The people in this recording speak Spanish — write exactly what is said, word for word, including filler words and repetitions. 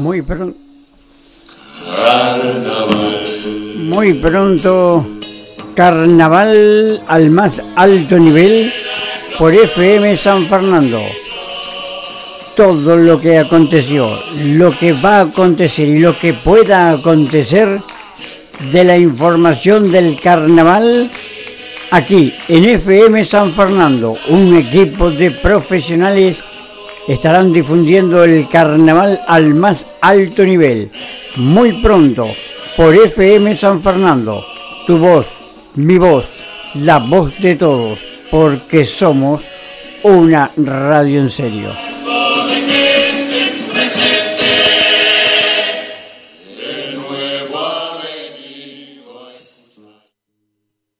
Muy pronto. Muy pronto, carnaval al más alto nivel por F M San Fernando. Todo lo que aconteció, lo que va a acontecer y lo que pueda acontecer de la información del carnaval aquí en F M San Fernando. Un equipo de profesionales estarán difundiendo el carnaval al más alto nivel. Muy pronto por F M San Fernando. Tu voz, mi voz, la voz de todos, porque somos una radio en serio.